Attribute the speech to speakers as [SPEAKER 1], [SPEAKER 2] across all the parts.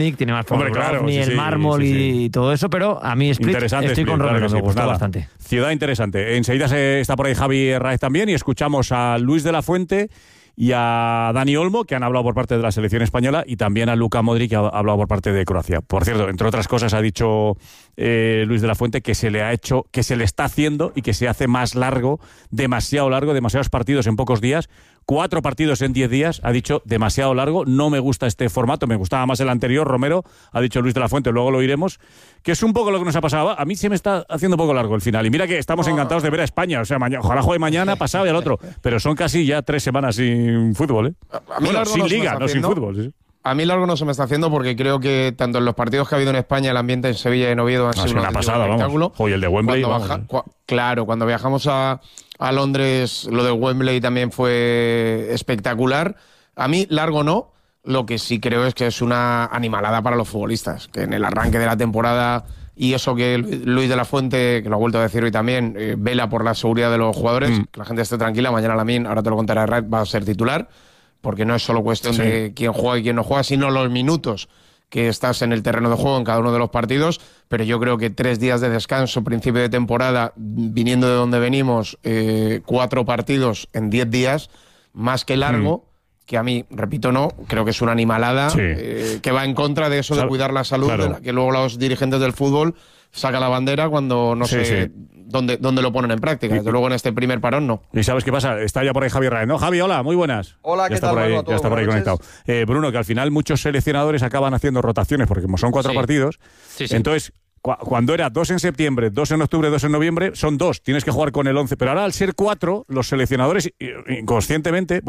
[SPEAKER 1] tiene más por
[SPEAKER 2] claro,
[SPEAKER 1] el mármol y todo eso, pero a mí Split estoy con Romero, me gustó bastante.
[SPEAKER 2] Ciudad interesante. Enseguida está por ahí Javi Herráez también y escuchamos a Luis de la Fuente y a Dani Olmo, que han hablado por parte de la selección española, y también a Luka Modric, que ha hablado por parte de Croacia. Por cierto, entre otras cosas, ha dicho Luis de la Fuente que se le está haciendo y que se hace más largo, demasiados partidos en pocos días, 4 partidos en 10 días, ha dicho demasiado largo, no me gusta este formato, me gustaba más el anterior, Romero, ha dicho Luis de la Fuente, luego lo oiremos, que es un poco lo que nos ha pasado. A mí se me está haciendo un poco largo el final, y mira que estamos encantados de ver a España, o sea, ojalá juegue mañana, pasado y al otro, pero son casi ya 3 semanas sin fútbol, ¿eh? Sin liga, no sin fútbol, sí.
[SPEAKER 3] A mí largo no se me está haciendo porque creo que tanto en los partidos que ha habido en España, el ambiente en Sevilla y en Oviedo han sido un espectáculo.
[SPEAKER 2] Hoy el de Wembley.
[SPEAKER 3] Claro, cuando viajamos a Londres, lo de Wembley también fue espectacular. A mí largo no, lo que sí creo es que es una animalada para los futbolistas, que en el arranque de la temporada, y eso que Luis de la Fuente, que lo ha vuelto a decir hoy también, vela por la seguridad de los jugadores, que la gente esté tranquila, mañana Lamine, ahora te lo contará Red, va a ser titular, porque no es solo cuestión de quién juega y quién no juega, sino los minutos que estás en el terreno de juego en cada uno de los partidos, pero yo creo que 3 días de descanso, principio de temporada, viniendo de donde venimos, 4 partidos en 10 días, más que largo, que a mí, repito, no, creo que es una animalada, que va en contra de eso de cuidar la salud, de la que luego los dirigentes del fútbol sacan la bandera cuando no sé dónde lo ponen en práctica. Desde luego en este primer parón no.
[SPEAKER 2] ¿Y sabes qué pasa? Está ya por ahí Javi Herráez, ¿no? Javi, hola, muy buenas.
[SPEAKER 4] Hola, ¿qué tal?
[SPEAKER 2] Ya está por ahí conectado. Bruno, que al final muchos seleccionadores acaban haciendo rotaciones, porque como son 4 partidos, entonces cuando era 2 en septiembre, 2 en octubre, 2 en noviembre, son 2, tienes que jugar con el 11, pero ahora al ser 4, los seleccionadores inconscientemente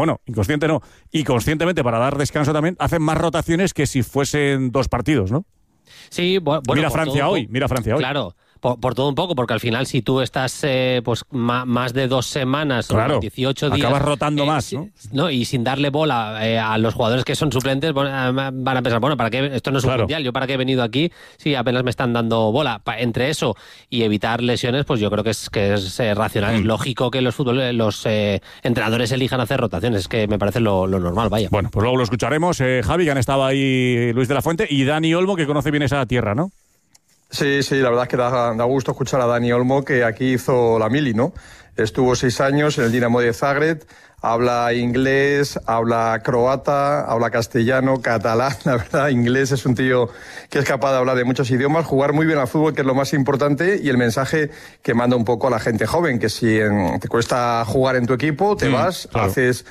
[SPEAKER 2] para dar descanso también, hacen más rotaciones que si fuesen 2 partidos, ¿no?
[SPEAKER 5] Sí, bueno,
[SPEAKER 2] mira Francia hoy.
[SPEAKER 5] Claro, por todo un poco, porque al final si tú estás pues más de 2 semanas o 18 días...
[SPEAKER 2] acabas rotando más, ¿no?
[SPEAKER 5] Y sin darle bola a los jugadores que son suplentes, van a pensar, ¿para qué? Esto no es un mundial, ¿yo para qué he venido aquí si apenas me están dando bola? Entre eso y evitar lesiones, pues yo creo que es racional, es lógico que los entrenadores elijan hacer rotaciones, es que me parece lo normal, vaya.
[SPEAKER 2] Bueno, pues luego lo escucharemos. Javi, que han estado ahí Luis de la Fuente y Dani Olmo, que conoce bien esa tierra, ¿no?
[SPEAKER 4] Sí, la verdad es que da gusto escuchar a Dani Olmo, que aquí hizo la mili, ¿no? Estuvo 6 años en el Dinamo de Zagreb, habla inglés, habla croata, habla castellano, catalán, la verdad, inglés, es un tío que es capaz de hablar de muchos idiomas, jugar muy bien al fútbol, que es lo más importante, y el mensaje que manda un poco a la gente joven, que si te cuesta jugar en tu equipo, te vas, haces...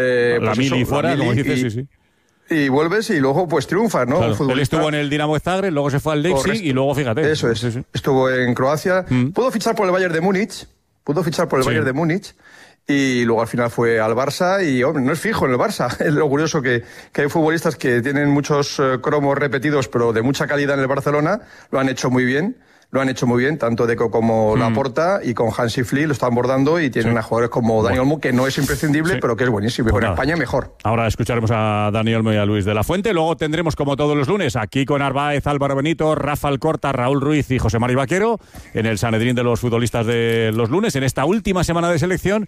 [SPEAKER 2] la mili fuera, como dices, sí.
[SPEAKER 4] Y vuelves y luego pues triunfas, ¿no?
[SPEAKER 2] Claro. Él estuvo en el Dinamo de Zagreb, luego se fue al Leipzig y luego, fíjate.
[SPEAKER 4] Eso es. Sí. Estuvo en Croacia. Pudo fichar por el Bayern de Múnich. Bayern de Múnich. Y luego al final fue al Barça y, hombre, no es fijo en el Barça. Es lo curioso que hay futbolistas que tienen muchos cromos repetidos, pero de mucha calidad en el Barcelona. Lo han hecho muy bien, tanto Deco como Laporta, y con Hansi Flick lo están bordando y tienen a jugadores como Dani Olmo, que no es imprescindible, pero que es buenísimo. Y con España mejor.
[SPEAKER 2] Ahora escucharemos a Dani Olmo y a Luis de la Fuente. Luego tendremos, como todos los lunes, aquí con Arbaez, Álvaro Benito, Rafa Alcorta, Raúl Ruiz y José Mari Vaquero, en el Sanedrín de los futbolistas de los lunes, en esta última semana de selección.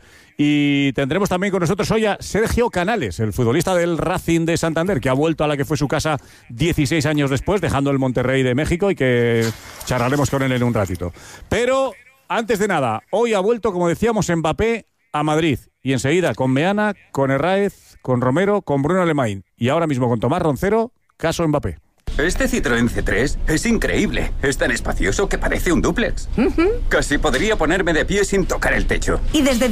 [SPEAKER 2] Y tendremos también con nosotros hoy a Sergio Canales, el futbolista del Racing de Santander, que ha vuelto a la que fue su casa 16 años después, dejando el Monterrey de México, y que charlaremos con él en un ratito. Pero, antes de nada, hoy ha vuelto, como decíamos, Mbappé a Madrid. Y enseguida con Meana, con Herráez, con Romero, con Bruno Alemany. Y ahora mismo con Tomás Roncero, caso Mbappé.
[SPEAKER 6] Este Citroën C3 es increíble. Es tan espacioso que parece un dúplex. Casi podría ponerme de pie sin tocar el techo.
[SPEAKER 7] Y desde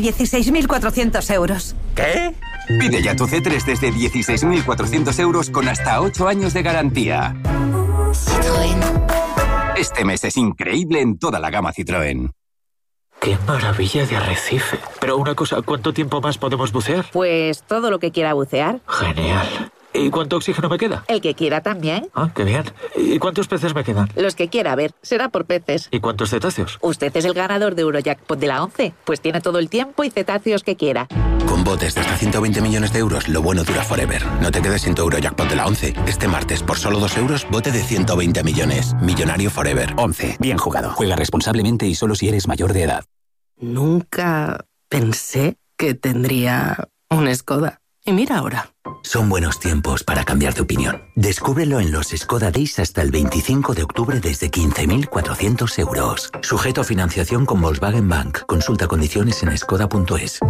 [SPEAKER 7] 16.400 euros.
[SPEAKER 6] ¿Qué? Pide ya tu C3 desde 16.400 euros con hasta 8 años de garantía.
[SPEAKER 7] Citroën.
[SPEAKER 6] Este mes es increíble en toda la gama Citroën.
[SPEAKER 8] ¡Qué maravilla de arrecife! Pero una cosa, ¿cuánto tiempo más podemos bucear?
[SPEAKER 7] Pues todo lo que quiera bucear.
[SPEAKER 8] Genial. ¿Y cuánto oxígeno me queda?
[SPEAKER 7] El que quiera también.
[SPEAKER 8] Ah, qué bien. ¿Y cuántos peces me quedan?
[SPEAKER 7] Los que quiera, ver. Será por peces.
[SPEAKER 8] ¿Y cuántos cetáceos?
[SPEAKER 7] Usted es el ganador de Eurojackpot de la 11. Pues tiene todo el tiempo y cetáceos que quiera.
[SPEAKER 9] Con botes de hasta 120 millones de euros, lo bueno dura forever. No te quedes sin tu Eurojackpot de la 11. Este martes, por solo 2 euros, bote de 120 millones. Millonario forever.
[SPEAKER 10] 11. Bien jugado. Juega responsablemente y solo si eres mayor de edad.
[SPEAKER 11] Nunca pensé que tendría un Skoda. Y mira ahora.
[SPEAKER 12] Son buenos tiempos para cambiar de opinión. Descúbrelo en los Skoda Days hasta el 25 de octubre desde 15.400 euros. Sujeto a financiación con Volkswagen Bank. Consulta condiciones en skoda.es.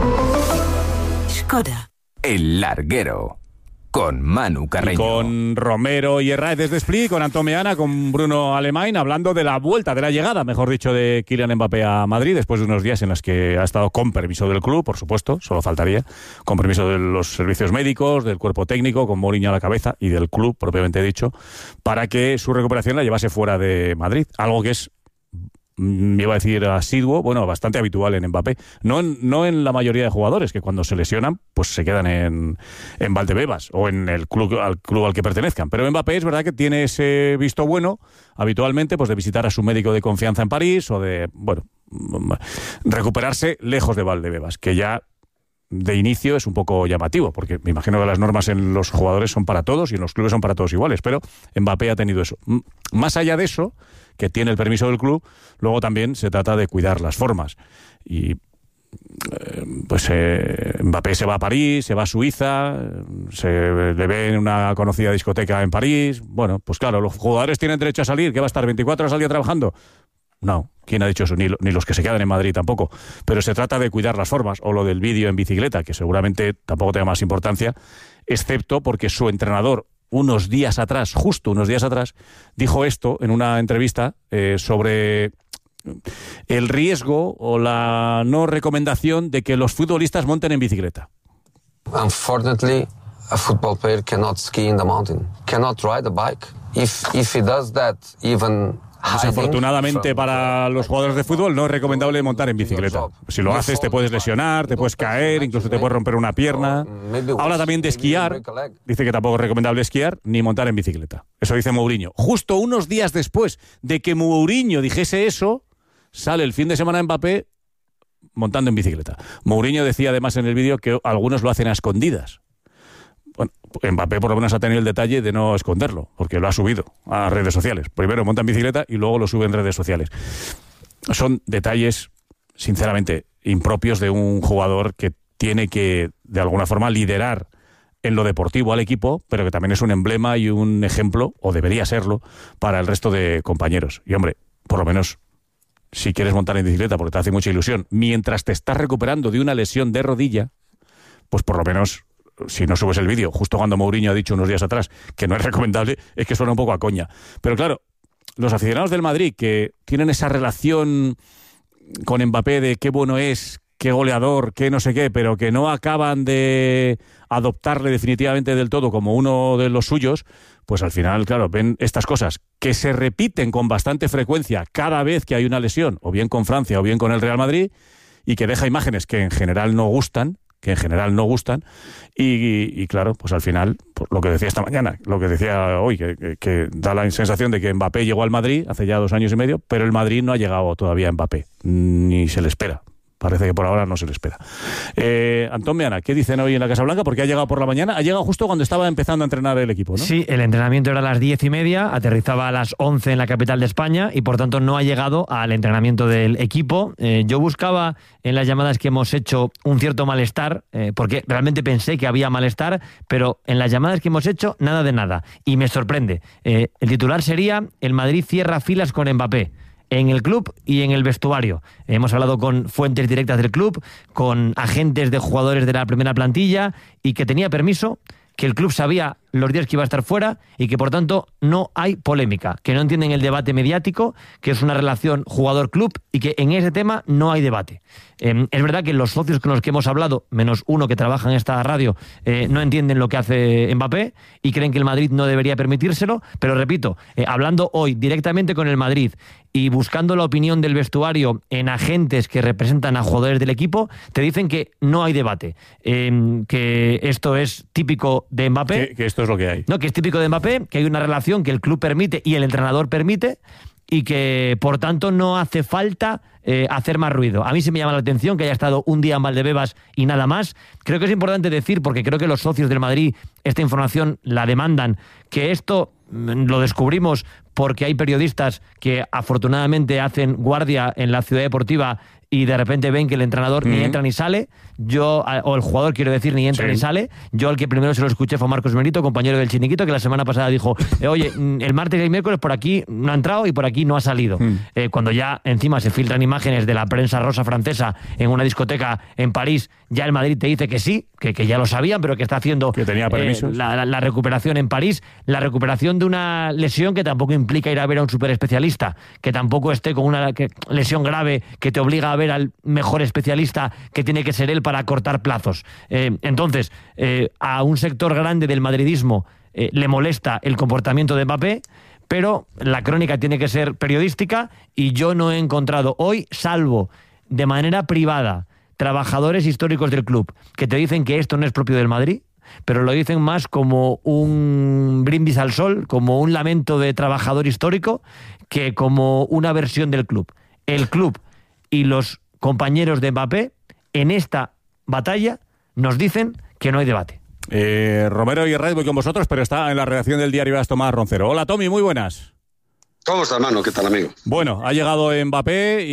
[SPEAKER 11] Skoda.
[SPEAKER 13] El Larguero. Con Manu Carreño.
[SPEAKER 2] Y con Romero y Herráez desde Split, con Antón Meana, con Bruno Alemán, hablando de la vuelta, de la llegada, mejor dicho, de Kylian Mbappé a Madrid, después de unos días en los que ha estado con permiso del club, por supuesto, solo faltaría, con permiso de los servicios médicos, del cuerpo técnico, con Mourinho a la cabeza, y del club, propiamente dicho, para que su recuperación la llevase fuera de Madrid. Algo que es, iba a decir asiduo, bueno, bastante habitual en Mbappé. No en la mayoría de jugadores, que cuando se lesionan, pues se quedan en Valdebebas o en el club al que pertenezcan. Pero Mbappé es verdad que tiene ese visto bueno, habitualmente, pues de visitar a su médico de confianza en París o de, bueno, recuperarse lejos de Valdebebas, que ya de inicio es un poco llamativo, porque me imagino que las normas en los jugadores son para todos y en los clubes son para todos iguales, pero Mbappé ha tenido eso. Más allá de eso, que tiene el permiso del club, luego también se trata de cuidar las formas. Y Mbappé se va a París, se va a Suiza, se le ve en una conocida discoteca en París. Bueno, pues claro, los jugadores tienen derecho a salir, ¿que va a estar 24 horas al día trabajando? No, ¿quién ha dicho eso? Ni los que se quedan en Madrid tampoco. Pero se trata de cuidar las formas, o lo del vídeo en bicicleta, que seguramente tampoco tenga más importancia, excepto porque su entrenador, justo unos días atrás, dijo esto en una entrevista sobre el riesgo o la no recomendación de que los futbolistas monten en bicicleta.
[SPEAKER 14] Unfortunately, a football player cannot ski in the mountain, cannot ride a bike. If he does that, even
[SPEAKER 2] desafortunadamente para los jugadores de fútbol no es recomendable montar en bicicleta. Si lo haces te puedes lesionar, te puedes caer, incluso te puedes romper una pierna. Habla también de esquiar. Dice que tampoco es recomendable esquiar ni montar en bicicleta. Eso dice Mourinho. Justo unos días después de que Mourinho dijese eso, sale el fin de semana Mbappé montando en bicicleta. Mourinho decía además en el vídeo que algunos lo hacen a escondidas. Bueno, Mbappé por lo menos ha tenido el detalle de no esconderlo, porque lo ha subido a redes sociales. Primero monta en bicicleta y luego lo sube en redes sociales. Son detalles, sinceramente, impropios de un jugador que tiene que, de alguna forma, liderar en lo deportivo al equipo, pero que también es un emblema y un ejemplo, o debería serlo, para el resto de compañeros. Y, hombre, por lo menos, si quieres montar en bicicleta, porque te hace mucha ilusión, mientras te estás recuperando de una lesión de rodilla, pues por lo menos, si no subes el vídeo, justo cuando Mourinho ha dicho unos días atrás que no es recomendable, es que suena un poco a coña. Pero claro, los aficionados del Madrid que tienen esa relación con Mbappé de qué bueno es, qué goleador, qué no sé qué, pero que no acaban de adoptarle definitivamente del todo como uno de los suyos, pues al final, claro, ven estas cosas que se repiten con bastante frecuencia cada vez que hay una lesión, o bien con Francia o bien con el Real Madrid, y que deja imágenes que en general no gustan, y claro, pues al final, pues lo que decía esta mañana, lo que decía hoy, que da la sensación de que Mbappé llegó al Madrid hace ya 2 años y medio, pero el Madrid no ha llegado todavía a Mbappé, ni se le espera. Parece que por ahora no se le espera. Antón Meana, ¿qué dicen hoy en la Casa Blanca? Porque ha llegado por la mañana, ha llegado justo cuando estaba empezando a entrenar el equipo, ¿no?
[SPEAKER 1] Sí, el entrenamiento era a las 10:30, aterrizaba a las 11 en la capital de España y por tanto no ha llegado al entrenamiento del equipo. Yo buscaba en las llamadas que hemos hecho un cierto malestar, porque realmente pensé que había malestar, pero en las llamadas que hemos hecho nada de nada. Y me sorprende. El titular sería: el Madrid cierra filas con Mbappé. En el club y en el vestuario. Hemos hablado con fuentes directas del club, con agentes de jugadores de la primera plantilla y que tenía permiso, que el club sabía los días que iba a estar fuera y que por tanto no hay polémica, que no entienden el debate mediático, que es una relación jugador-club y que en ese tema no hay debate. Es verdad que los socios con los que hemos hablado, menos uno que trabaja en esta radio, no entienden lo que hace Mbappé y creen que el Madrid no debería permitírselo, pero repito, hablando hoy directamente con el Madrid y buscando la opinión del vestuario en agentes que representan a jugadores del equipo, te dicen que no hay debate, que esto es típico de Mbappé.
[SPEAKER 2] Que esto es lo que hay.
[SPEAKER 1] No, que es típico de Mbappé, que hay una relación que el club permite y el entrenador permite y que por tanto no hace falta hacer más ruido. A mí sí me llama la atención que haya estado un día en Valdebebas y nada más. Creo que es importante decir, porque creo que los socios del Madrid esta información la demandan, que esto lo descubrimos porque hay periodistas que afortunadamente hacen guardia en la ciudad deportiva y de repente ven que el entrenador ni entra ni sale. o el jugador, quiero decir, ni entra ni sale. Yo al que primero se lo escuché fue Marcos Benito, compañero del Chiringuito, que la semana pasada dijo, oye, el martes y miércoles por aquí no ha entrado y por aquí no ha salido. Cuando ya encima se filtran imágenes de la prensa rosa francesa en una discoteca en París, ya el Madrid te dice que sí, que ya lo sabían, pero que está haciendo
[SPEAKER 2] que tenía permisos.
[SPEAKER 1] La recuperación en París, la recuperación de una lesión que tampoco implica ir a ver a un superespecialista, que tampoco esté con una lesión grave que te obliga a ver al mejor especialista, que tiene que ser él para cortar plazos. Entonces, a un sector grande del madridismo le molesta el comportamiento de Mbappé, pero la crónica tiene que ser periodística y yo no he encontrado hoy, salvo de manera privada, trabajadores históricos del club que te dicen que esto no es propio del Madrid, pero lo dicen más como un brindis al sol, como un lamento de trabajador histórico, que como una versión del club. El club y los compañeros de Mbappé en esta batalla nos dicen que no hay debate.
[SPEAKER 2] Romero y Herrera, voy con vosotros, pero está en la redacción del diario AS Tomás Roncero. Hola, Tommy, muy buenas.
[SPEAKER 11] ¿Cómo estás, Manu? ¿Qué tal, amigo?
[SPEAKER 2] Bueno, ha llegado Mbappé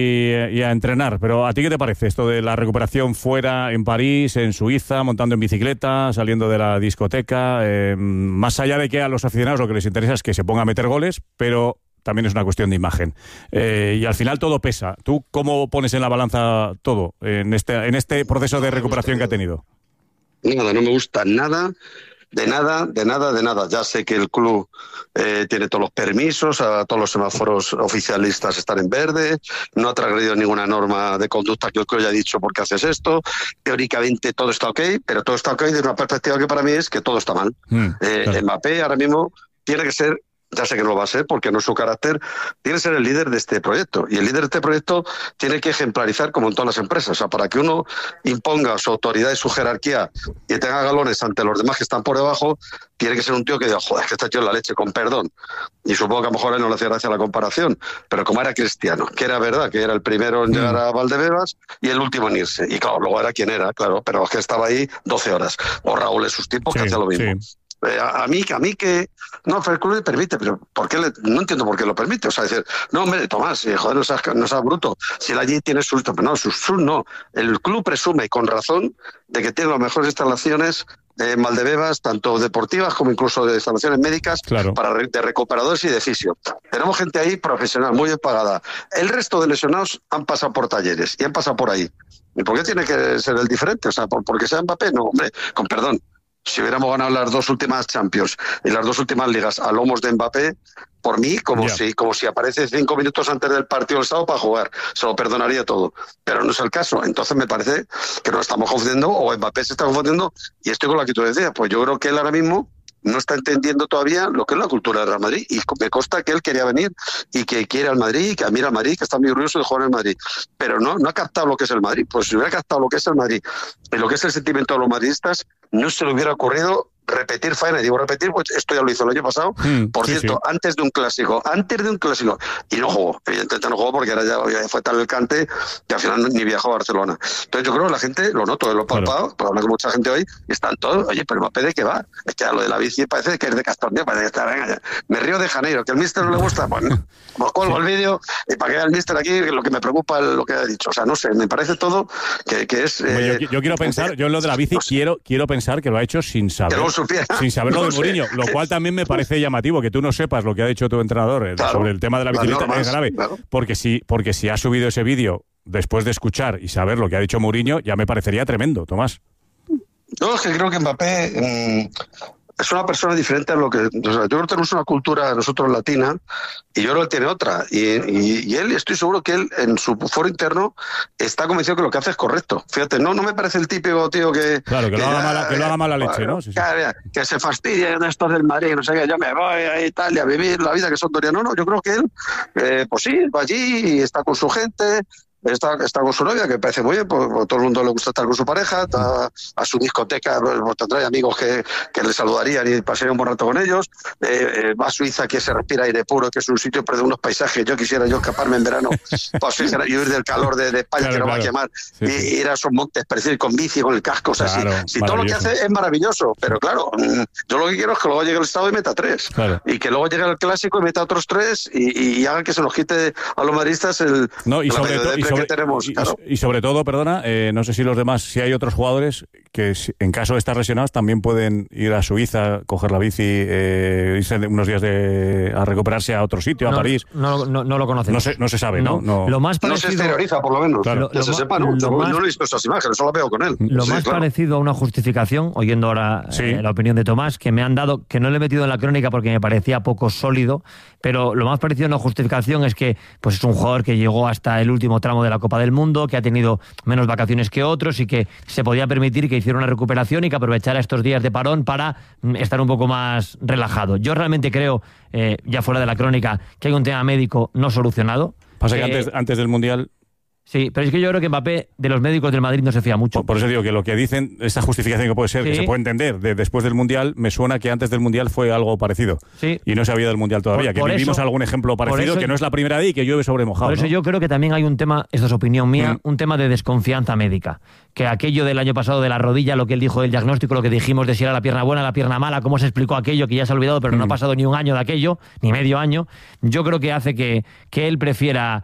[SPEAKER 2] y a entrenar, pero ¿a ti qué te parece esto de la recuperación fuera, en París, en Suiza, montando en bicicleta, saliendo de la discoteca? Más allá de que a los aficionados lo que les interesa es que se ponga a meter goles, pero también es una cuestión de imagen. Y al final todo pesa. ¿Tú cómo pones en la balanza todo en este proceso de recuperación que ha tenido?
[SPEAKER 11] Nada, no me gusta nada. De nada. Ya sé que el club tiene todos los permisos, a todos los semáforos oficialistas están en verde, no ha transgredido ninguna norma de conducta que el club haya dicho por qué haces esto. Teóricamente todo está ok, pero todo está ok desde una perspectiva que para mí es que todo está mal. Claro. Mbappé ahora mismo tiene que ser, ya sé que no lo va a ser porque no es su carácter, tiene que ser el líder de este proyecto. Y el líder de este proyecto tiene que ejemplarizar como en todas las empresas. O sea, para que uno imponga su autoridad y su jerarquía y tenga galones ante los demás que están por debajo, tiene que ser un tío que diga, joder, es que este tío es la leche, con perdón. Y supongo que a lo mejor a él no le hacía gracia la comparación, pero como era Cristiano, que era verdad, que era el primero en llegar a Valdebebas y el último en irse. Y claro, luego era quien era, claro, pero es que estaba ahí 12 horas. O Raúl en sus tiempos que hacía lo mismo. Sí. A mí que no, pero el club le permite, pero ¿por qué no entiendo por qué lo permite? O sea, decir, no, hombre, Tomás, joder, no seas bruto. Si él allí tiene sus, pero no, sus no. El club presume, y con razón, de que tiene las mejores instalaciones en Valdebebas, tanto deportivas como incluso de instalaciones médicas, claro, de recuperadores y de fisio. Tenemos gente ahí profesional, muy bien pagada. El resto de lesionados han pasado por talleres y han pasado por ahí. ¿Y por qué tiene que ser el diferente? O sea, porque sea Mbappé, no, hombre, con perdón. Si hubiéramos ganado las dos últimas Champions y las dos últimas ligas a lomos de Mbappé, por mí, como si aparece 5 minutos antes del partido del sábado para jugar, se lo perdonaría todo. Pero no es el caso. Entonces me parece que nos estamos confundiendo, o Mbappé se está confundiendo, y estoy con lo que tú decías. Pues yo creo que él ahora mismo no está entendiendo todavía lo que es la cultura del Real Madrid, y me consta que él quería venir y que quiere al Madrid y que admira al Madrid, que está muy orgulloso de jugar en el Madrid, pero no ha captado lo que es el Madrid. Pues si hubiera captado lo que es el Madrid y lo que es el sentimiento de los madridistas, no se le hubiera ocurrido repetir faena. Y digo repetir, pues esto ya lo hizo el año pasado, por cierto, antes de un clásico, y no jugó, evidentemente no jugó porque ahora ya fue tal el cante que al final ni viajó a Barcelona. Entonces yo creo que la gente, lo noto, lo he palpado, pues hablo con mucha gente hoy, y están todos, oye, pero Mbappé, ¿de qué va? Es que a lo de la bici parece que es de Castorneo, parece que está, venga ya, me río de Janeiro, que al míster no le gusta, pues cuelgo el vídeo, y para que vea el míster aquí, lo que me preocupa es lo que ha dicho. O sea, no sé, me parece todo que es...
[SPEAKER 2] yo quiero pensar, yo en lo de la bici quiero pensar que lo ha hecho sin saber. Sin saber lo de Mourinho, lo cual también me parece llamativo, que tú no sepas lo que ha dicho tu entrenador sobre el tema de la bicicleta, es grave, porque si ha subido ese vídeo después de escuchar y saber lo que ha dicho Mourinho, ya me parecería tremendo, Tomás.
[SPEAKER 11] No, es que creo que Mbappé es una persona diferente a lo que... O sea, yo creo que tenemos una cultura nosotros latina, y yo creo que él tiene otra. Y él, estoy seguro que él, en su foro interno, está convencido que lo que hace es correcto. Fíjate, no me parece el típico tío que...
[SPEAKER 2] Claro, que lo haga mala leche, ¿no? Sí.
[SPEAKER 11] Que se fastidie de estos del Madrid, no sé qué, yo me voy a Italia a vivir la vida que son Doriano. No, yo creo que él, pues sí, va allí y está con su gente... Está con su novia, que parece muy bien, pues todo el mundo le gusta estar con su pareja, a su discoteca, pues tendrá amigos que le saludarían y pasarían un buen rato con ellos, va a Suiza, que se respira aire puro, que es un sitio de unos paisajes. Yo quisiera escaparme en verano para Suiza y huir del calor de España, que no va a quemar, y ir a esos montes, preciosos, con bici, con el casco. O sea, si todo lo que hace es maravilloso, pero claro, yo lo que quiero es que luego llegue el sábado y meta 3, y que luego llegue el clásico y meta otros 3, y haga que se nos quite a los madridistas el...
[SPEAKER 2] No, y
[SPEAKER 11] que tenemos.
[SPEAKER 2] Y sobre todo, perdona, no sé si los demás, si hay otros jugadores que en caso de estar lesionados también pueden ir a Suiza, coger la bici, irse unos días a recuperarse a otro sitio, a París.
[SPEAKER 1] No lo conocemos.
[SPEAKER 2] No se sabe, ¿no?
[SPEAKER 1] Lo más parecido,
[SPEAKER 11] no se exterioriza, por lo menos.
[SPEAKER 2] Claro.
[SPEAKER 11] Que se sepa, ¿no? No he visto esas imágenes, solo veo con él.
[SPEAKER 1] Lo más parecido a una justificación, oyendo ahora la opinión de Tomás, que me han dado, que no le he metido en la crónica porque me parecía poco sólido, pero lo más parecido a una justificación es que pues es un jugador que llegó hasta el último tramo de la Copa del Mundo, que ha tenido menos vacaciones que otros y que se podía permitir que hiciera una recuperación y que aprovechara estos días de parón para estar un poco más relajado. Yo realmente creo, ya fuera de la crónica, que hay un tema médico no solucionado.
[SPEAKER 2] Pasa que antes del Mundial...
[SPEAKER 1] Sí, pero es que yo creo que Mbappé de los médicos del Madrid no se fía mucho.
[SPEAKER 2] Por eso digo que lo que dicen, esa justificación que puede ser, que se puede entender después del Mundial, me suena que antes del Mundial fue algo parecido.
[SPEAKER 1] Sí.
[SPEAKER 2] Y no se había del Mundial todavía, que vivimos algún ejemplo parecido, que no es la primera vez y que llueve sobre mojado.
[SPEAKER 1] Por eso yo creo que también hay un tema, esto es opinión mía, un tema de desconfianza médica. Que aquello del año pasado de la rodilla, lo que él dijo del diagnóstico, lo que dijimos de si era la pierna buena, la pierna mala, cómo se explicó aquello, que ya se ha olvidado, pero no ha pasado ni un año de aquello, ni medio año, yo creo que hace que él prefiera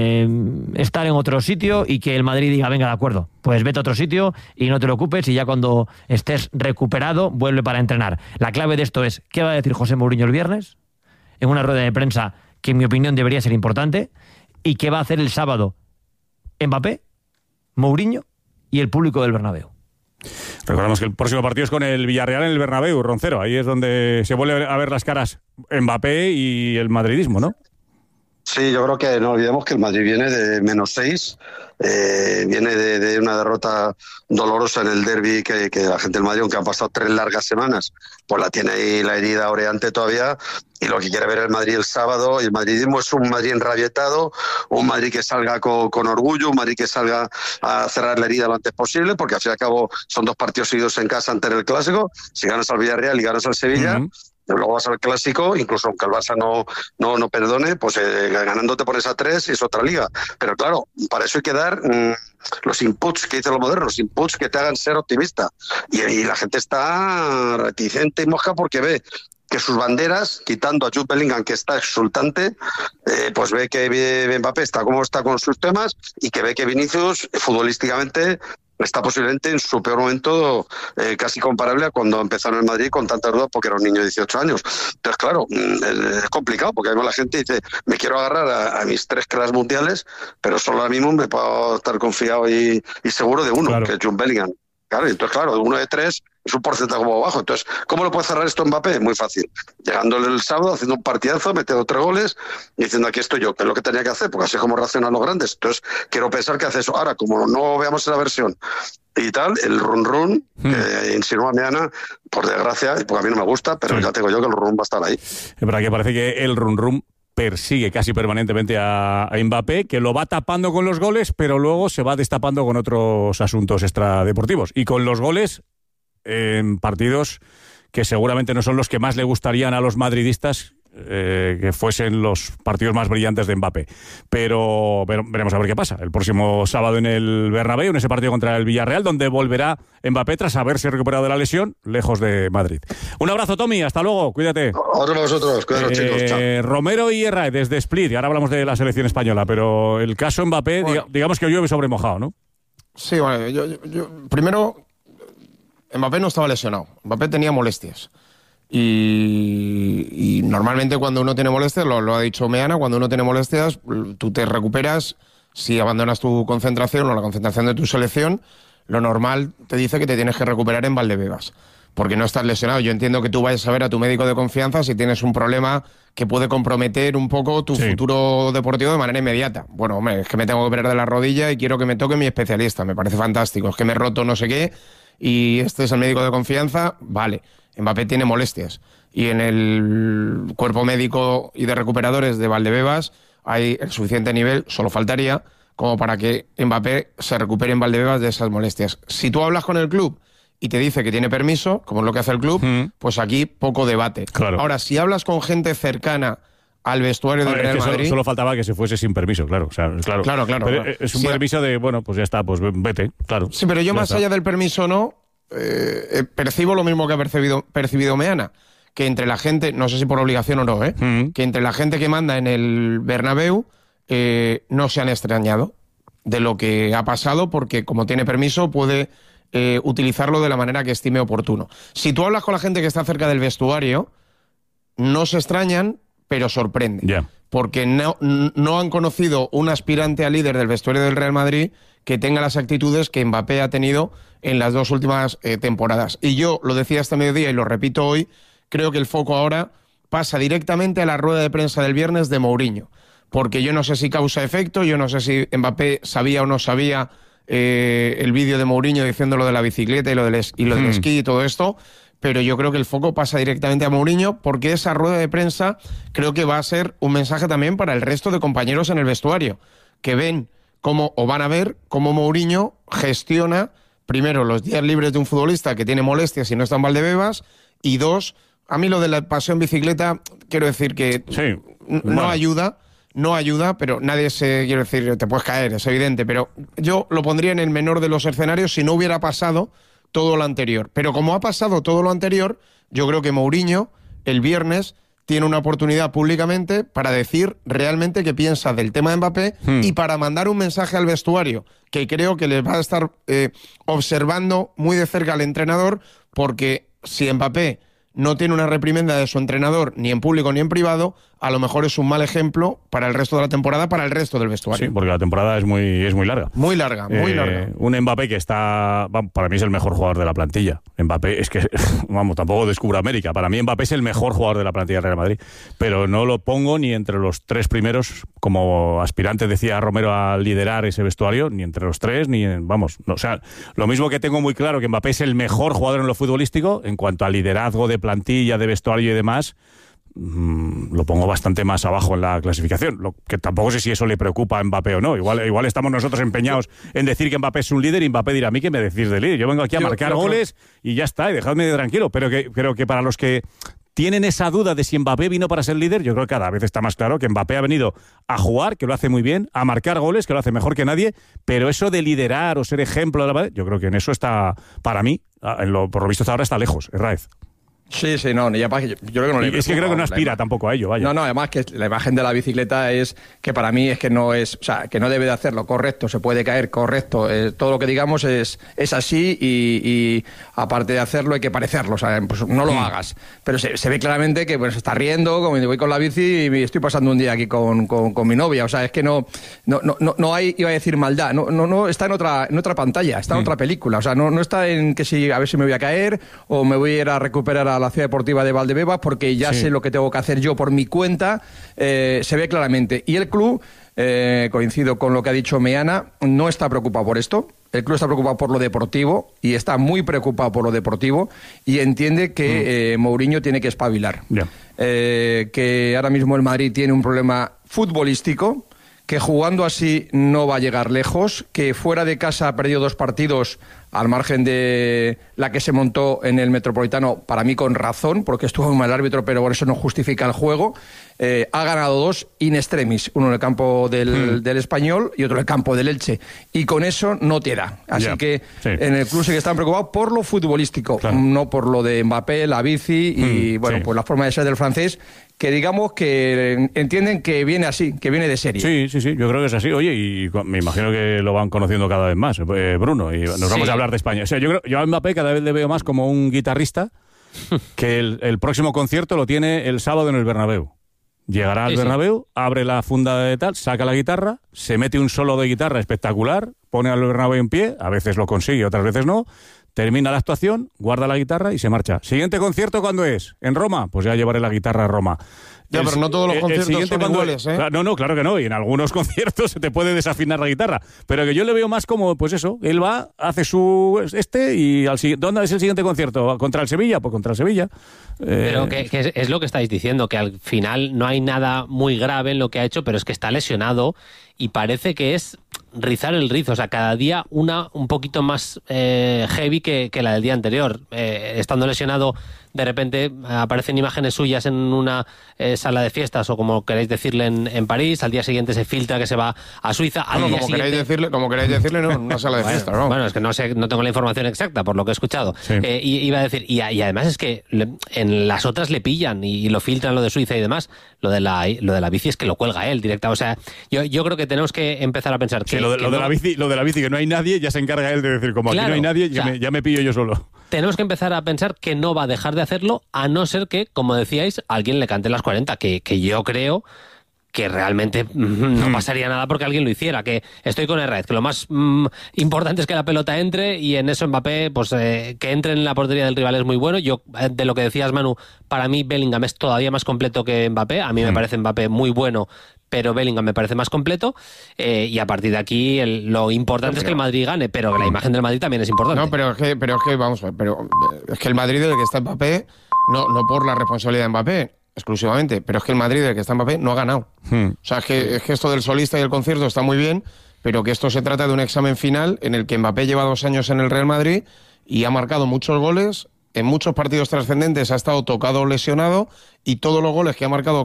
[SPEAKER 1] estar en otro sitio y que el Madrid diga, venga, de acuerdo, pues vete a otro sitio y no te lo ocupes y ya cuando estés recuperado vuelve para entrenar. La clave de esto es, ¿qué va a decir José Mourinho el viernes? En una rueda de prensa que en mi opinión debería ser importante. ¿Y qué va a hacer el sábado Mbappé, Mourinho y el público del Bernabéu?
[SPEAKER 2] Recordamos que el próximo partido es con el Villarreal en el Bernabéu, Roncero. Ahí es donde se vuelve a ver las caras Mbappé y el madridismo, ¿no?
[SPEAKER 11] Sí, yo creo que no olvidemos que el Madrid viene de -6, viene de una derrota dolorosa en el derbi que la gente del Madrid, aunque han pasado 3 largas semanas, pues la tiene ahí la herida oreante todavía, y lo que quiere ver el Madrid el sábado, y el madridismo es un Madrid enrabietado, un Madrid que salga con orgullo, un Madrid que salga a cerrar la herida lo antes posible, porque al fin y al cabo son 2 partidos seguidos en casa ante el Clásico, si ganas al Villarreal y ganas al Sevilla, luego vas al Clásico, incluso aunque el Barça no perdone, pues ganando te pones a 3 y es otra liga. Pero claro, para eso hay que dar los inputs que dicen los modernos, los inputs que te hagan ser optimista. Y la gente está reticente y mosca porque ve que sus banderas, quitando a Jude Bellingham, que está exultante, pues ve que Mbappé está como está con sus temas y que ve que Vinicius, futbolísticamente, está posiblemente en su peor momento, casi comparable a cuando empezó en el Madrid con tantas dudas porque era un niño de 18 años. Entonces, claro, es complicado porque además la gente dice, me quiero agarrar a mis 3 claras mundiales, pero solo ahora mismo me puedo estar confiado y seguro de uno, que es Jude Bellingham. Claro, entonces, claro, 1 de 3 es un porcentaje como bajo. Entonces, ¿cómo lo puede cerrar esto Mbappé? Muy fácil. Llegándole el sábado, haciendo un partidazo, metiendo 3 goles y diciendo, aquí estoy yo, que es lo que tenía que hacer, porque así es como reaccionan los grandes. Entonces, quiero pensar que hace eso. Ahora, como no veamos esa versión y tal, el run-run que insinúa Meana, por desgracia, porque a mí no me gusta, pero ya tengo yo que el run-run va a estar ahí.
[SPEAKER 2] Es verdad que parece que el run-run persigue casi permanentemente a Mbappé, que lo va tapando con los goles, pero luego se va destapando con otros asuntos extradeportivos. Y con los goles en partidos que seguramente no son los que más le gustarían a los madridistas, que fuesen los partidos más brillantes de Mbappé. Pero veremos a ver qué pasa el próximo sábado en el Bernabéu, en ese partido contra el Villarreal, donde volverá Mbappé tras haberse recuperado de la lesión, lejos de Madrid. Un abrazo, Tommy, hasta luego, cuídate.
[SPEAKER 11] Otro para vosotros, cuídaros, chicos. Chao.
[SPEAKER 2] Romero y Herrera desde Split, y ahora hablamos de la selección española, pero el caso Mbappé, bueno, digamos que llueve sobre mojado, ¿no?
[SPEAKER 3] Sí, bueno, yo primero, Mbappé no estaba lesionado, Mbappé tenía molestias. Y normalmente cuando uno tiene molestias, lo ha dicho Meana, cuando uno tiene molestias, tú te recuperas. Si abandonas tu concentración o la concentración de tu selección, lo normal te dice que te tienes que recuperar en Valdebebas, porque no estás lesionado. Yo entiendo que tú vayas a ver a tu médico de confianza si tienes un problema que puede comprometer un poco tu futuro deportivo de manera inmediata. Bueno, hombre, es que me tengo que operar de la rodilla y quiero que me toque mi especialista, me parece fantástico. Es que me he roto no sé qué y este es el médico de confianza, vale. Mbappé tiene molestias y en el cuerpo médico y de recuperadores de Valdebebas hay el suficiente nivel, solo faltaría, como para que Mbappé se recupere en Valdebebas de esas molestias. Si tú hablas con el club y te dice que tiene permiso, como es lo que hace el club, pues aquí poco debate.
[SPEAKER 2] Claro.
[SPEAKER 3] Ahora, si hablas con gente cercana al vestuario del Real Madrid...
[SPEAKER 2] Solo faltaba que se fuese sin permiso, claro. O sea, claro. Pero es un permiso de, bueno, pues ya está, pues vete, claro.
[SPEAKER 3] Sí, pero yo más allá del permiso no... percibo lo mismo que ha percibido Meana, que entre la gente, no sé si por obligación o no, que entre la gente que manda en el Bernabéu no se han extrañado. de lo que ha pasado, porque como tiene permiso puede utilizarlo de la manera que estime oportuno. Si tú hablas con la gente que está cerca del vestuario, no se extrañan, pero sorprende.
[SPEAKER 2] Yeah.
[SPEAKER 3] Porque no han conocido un aspirante a líder del vestuario del Real Madrid que tenga las actitudes que Mbappé ha tenido en las 2 últimas temporadas. Y yo lo decía este mediodía y lo repito hoy, creo que el foco ahora pasa directamente a la rueda de prensa del viernes de Mourinho. Porque yo no sé si causa efecto, yo no sé si Mbappé sabía o no sabía el vídeo de Mourinho diciendo lo de la bicicleta y lo del esquí y todo esto, pero yo creo que el foco pasa directamente a Mourinho, porque esa rueda de prensa creo que va a ser un mensaje también para el resto de compañeros en el vestuario, que ven cómo, o van a ver cómo Mourinho gestiona, primero, los días libres de un futbolista que tiene molestias y no está en Valdebebas, y 2, a mí lo de la paseo en bicicleta, quiero decir que no ayuda, pero nadie quiero decir, te puedes caer, es evidente, pero yo lo pondría en el menor de los escenarios si no hubiera pasado todo lo anterior. Pero como ha pasado todo lo anterior, yo creo que Mourinho el viernes tiene una oportunidad públicamente para decir realmente qué piensa del tema de Mbappé y para mandar un mensaje al vestuario, que creo que les va a estar observando muy de cerca al entrenador, porque si Mbappé no tiene una reprimenda de su entrenador, ni en público ni en privado, a lo mejor es un mal ejemplo para el resto de la temporada, para el resto del vestuario.
[SPEAKER 2] Sí, porque la temporada es muy larga.
[SPEAKER 3] Muy larga.
[SPEAKER 2] Un Mbappé que está, para mí es el mejor jugador de la plantilla. Mbappé es que, vamos, tampoco descubro América. Para mí Mbappé es el mejor jugador de la plantilla del Real Madrid. Pero no lo pongo ni entre los 3 primeros, como aspirante, decía Romero, a liderar ese vestuario, ni entre los 3, ni o sea, lo mismo que tengo muy claro que Mbappé es el mejor jugador en lo futbolístico, en cuanto a liderazgo de plantilla, de vestuario y demás, lo pongo bastante más abajo en la clasificación. Lo que tampoco sé si eso le preocupa a Mbappé o no. Igual estamos nosotros empeñados en decir que Mbappé es un líder y Mbappé dirá: a mí qué me decís de líder. Yo vengo aquí a marcar goles y ya está, y dejadme tranquilo. Pero que para los que tienen esa duda de si Mbappé vino para ser líder, yo creo que cada vez está más claro que Mbappé ha venido a jugar, que lo hace muy bien, a marcar goles, que lo hace mejor que nadie, pero eso de liderar o ser ejemplo, yo creo que en eso está, para mí, por lo visto hasta ahora está lejos, Herráez.
[SPEAKER 4] Sí, no, y además yo creo que no le preocupa.
[SPEAKER 2] Es que creo que no aspira tampoco a ello, vaya.
[SPEAKER 4] No, además que la imagen de la bicicleta es que para mí es que no es, o sea, que no debe de hacerlo, correcto, se puede caer, correcto, todo lo que digamos es así y aparte de hacerlo hay que parecerlo, o sea, pues no lo hagas. Pero se ve claramente que pues está riendo, como voy con la bici y estoy pasando un día aquí con mi novia, o sea, es que no hay, iba a decir maldad, no está en otra pantalla, está en otra película, o sea, no está en que si a ver si me voy a caer o me voy a ir a recuperar a la Ciudad Deportiva de Valdebebas porque ya sé lo que tengo que hacer yo por mi cuenta, se ve claramente. Y el club, coincido con lo que ha dicho Meana, no está preocupado por esto. El club está preocupado por lo deportivo y está muy preocupado por lo deportivo y entiende que Mourinho tiene que espabilar. Que ahora mismo el Madrid tiene un problema futbolístico, que jugando así no va a llegar lejos, que fuera de casa ha perdido 2 partidos al margen de la que se montó en el Metropolitano, para mí con razón, porque estuvo muy mal el árbitro, pero por eso no justifica el juego. Ha ganado 2 in extremis, uno en el campo del Español y otro en el campo del Elche. Y con eso no te da. Así que en el club sí que están preocupados por lo futbolístico, no por lo de Mbappé, la bici y pues la forma de ser del francés, que digamos que entienden que viene así, que viene de serie.
[SPEAKER 2] Sí, yo creo que es así. Oye, y me imagino que lo van conociendo cada vez más, Bruno, y nos vamos a hablar de España. O sea, yo a Mbappé cada vez le veo más como un guitarrista que el próximo concierto lo tiene el sábado en el Bernabéu. Llegará al Bernabéu, abre la funda de tal, saca la guitarra, se mete un solo de guitarra espectacular, pone al Bernabéu en pie, a veces lo consigue, otras veces no, termina la actuación, guarda la guitarra y se marcha. ¿Siguiente concierto cuándo es? ¿En Roma? Pues ya llevaré la guitarra a Roma.
[SPEAKER 3] Ya, pero no todos los conciertos son iguales, ¿eh?
[SPEAKER 2] No, claro que no. Y en algunos conciertos se te puede desafinar la guitarra. Pero que yo le veo más como, pues eso, él va, hace su y al siguiente. ¿Dónde es el siguiente concierto? ¿Contra el Sevilla? Pues contra el Sevilla.
[SPEAKER 5] Pero que es lo que estáis diciendo, que al final no hay nada muy grave en lo que ha hecho, pero es que está lesionado y parece que es rizar el rizo. O sea, cada día un poquito más heavy que la del día anterior. Estando lesionado de repente aparecen imágenes suyas en una sala de fiestas o como queréis decirle en París, al día siguiente se filtra que se va a Suiza,
[SPEAKER 3] como queréis decirle, no, en una sala de fiestas, ¿no?
[SPEAKER 5] Bueno, es que no sé, no tengo la información exacta por lo que he escuchado. Sí. Iba a decir, y además es que en las otras le pillan y lo filtran, lo de Suiza y demás. Lo de la bici es que lo cuelga él directa. O sea, yo creo que tenemos que empezar a pensar que...
[SPEAKER 2] Sí, lo de la bici, que no hay nadie, ya se encarga él de decir, como claro, aquí no hay nadie, ya me pillo yo solo.
[SPEAKER 5] Tenemos que empezar a pensar que no va a dejar de hacerlo, a no ser que, como decíais, alguien le cante las 40, que yo creo que realmente no pasaría nada porque alguien lo hiciera, que estoy con Herrera, que lo más importante es que la pelota entre y en eso Mbappé, pues que entre en la portería del rival es muy bueno. Yo, de lo que decías, Manu, para mí Bellingham es todavía más completo que Mbappé, a mí me parece Mbappé muy bueno, pero Bellingham me parece más completo, y a partir de aquí lo importante es que el Madrid gane, pero la imagen del Madrid también es importante.
[SPEAKER 3] No, pero es que vamos a ver, es que el Madrid del que está Mbappé, no por la responsabilidad de Mbappé exclusivamente, pero es que el Madrid del que está Mbappé no ha ganado. O sea, es que esto del solista y el concierto está muy bien, pero que esto se trata de un examen final en el que Mbappé lleva 2 años en el Real Madrid y ha marcado muchos goles, en muchos partidos trascendentes ha estado tocado o lesionado, y todos los goles que ha marcado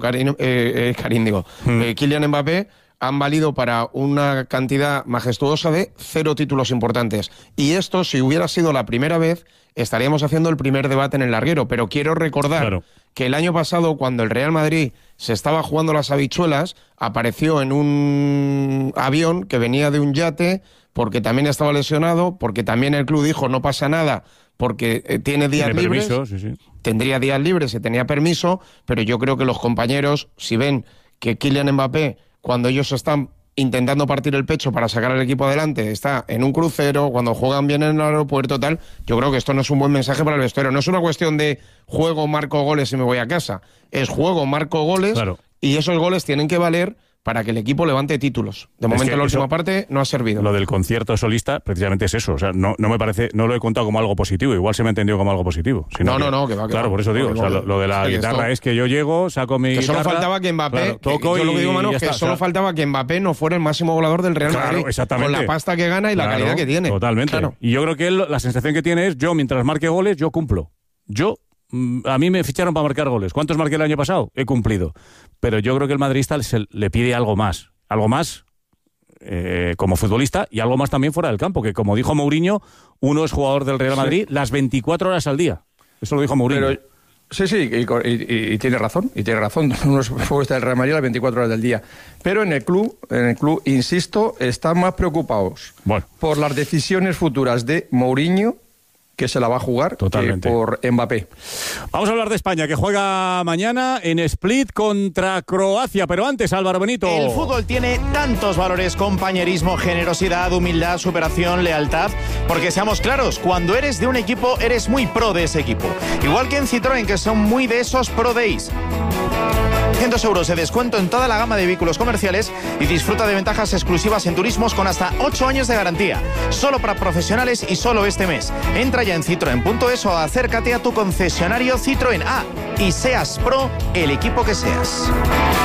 [SPEAKER 3] Kylian Mbappé han valido para una cantidad majestuosa de 0 títulos importantes. Y esto, si hubiera sido la primera vez, estaríamos haciendo el primer debate en el larguero. Pero quiero recordar que el año pasado, cuando el Real Madrid se estaba jugando las habichuelas, apareció en un avión que venía de un yate, porque también estaba lesionado, porque también el club dijo no pasa nada, porque tiene días libres.
[SPEAKER 2] Permiso, sí.
[SPEAKER 3] Tendría días libres, se tenía permiso, pero yo creo que los compañeros, si ven que Kylian Mbappé, cuando ellos están intentando partir el pecho para sacar al equipo adelante, está en un crucero, cuando juegan bien en el aeropuerto, tal, yo creo que esto no es un buen mensaje para el vestuario. No es una cuestión de juego, marco goles y me voy a casa. Es juego, marco goles, y esos goles tienen que valer para que el equipo levante títulos. De momento la última parte no ha servido.
[SPEAKER 2] Lo del concierto solista precisamente es eso. O sea, no me parece, no lo he contado como algo positivo. Igual se me ha entendido como algo positivo.
[SPEAKER 3] No, que va.
[SPEAKER 2] Claro, por eso digo. O sea, lo de la guitarra es que yo llego, saco mi guitarra.
[SPEAKER 3] Solo faltaba que Mbappé, yo lo que digo, Manu, que solo faltaba que Mbappé no fuera el máximo volador del Real Madrid.
[SPEAKER 2] Exactamente.
[SPEAKER 3] Con la pasta que gana y la calidad que tiene.
[SPEAKER 2] Totalmente. Claro. Y yo creo que él, la sensación que tiene es, yo mientras marque goles, yo cumplo. A mí me ficharon para marcar goles. ¿Cuántos marqué el año pasado? He cumplido. Pero yo creo que el madridista le pide algo más como futbolista y algo más también fuera del campo, que como dijo Mourinho, uno es jugador del Real Madrid las 24 horas al día. Eso lo dijo Mourinho.
[SPEAKER 4] Pero, y tiene razón, uno es futbolista del Real Madrid las 24 horas del día. Pero en el club, insisto, están más preocupados por las decisiones futuras de Mourinho, que se la va a jugar
[SPEAKER 2] totalmente
[SPEAKER 4] por Mbappé.
[SPEAKER 2] Vamos a hablar de España, que juega mañana en Split contra Croacia, pero antes, Álvaro Benito.
[SPEAKER 15] El fútbol tiene tantos valores: compañerismo, generosidad, humildad, superación, lealtad, porque seamos claros, cuando eres de un equipo, eres muy pro de ese equipo. Igual que en Citroën, que son muy de esos pro days. 200 euros de descuento en toda la gama de vehículos comerciales y disfruta de ventajas exclusivas en turismos con hasta 8 años de garantía. Solo para profesionales y solo este mes. Entra ya en citroen.es o acércate a tu concesionario Citroën. Y seas pro el equipo que seas.